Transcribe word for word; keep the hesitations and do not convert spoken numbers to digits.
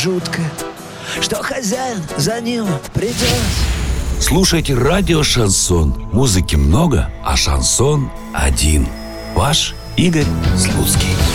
жутко, что хозяин за ним придет. Слушайте радио «Шансон». Музыки много, а шансон один. Ваш Игорь Слуцкий.